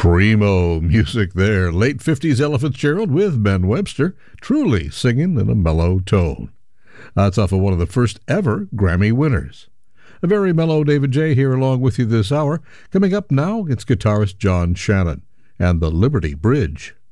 Primo music there. Late 50s Ella Fitzgerald with Ben Webster, truly singing in a mellow tone. That's off of one of the first ever Grammy winners. A very mellow David J. here along with you this hour. Coming up now, it's guitarist John Shannon and the Liberty Bridge.